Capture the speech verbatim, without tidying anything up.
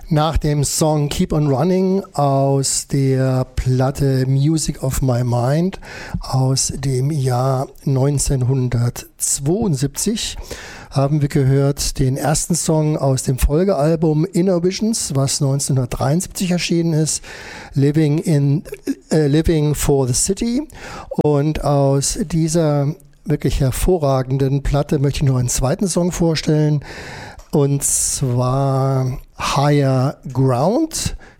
Nach dem Song Keep on Running aus der Platte Music of My Mind aus dem Jahr neunzehnhundertzweiundsiebzig haben wir gehört den ersten Song aus dem Folgealbum Inner Visions, was neunzehnhundertdreiundsiebzig erschienen ist, Living, in, äh, Living for the City. Und aus dieser wirklich hervorragenden Platte möchte ich noch einen zweiten Song vorstellen, und zwar Higher Ground,